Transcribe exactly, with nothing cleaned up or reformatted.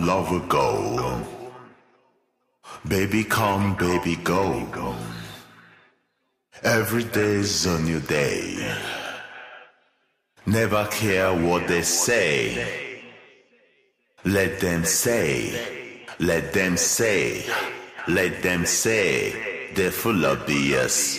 love will go. Baby come, baby go. Every day's a new day. Never care what they say. Let them say, let them say, let them say, they're full of B S.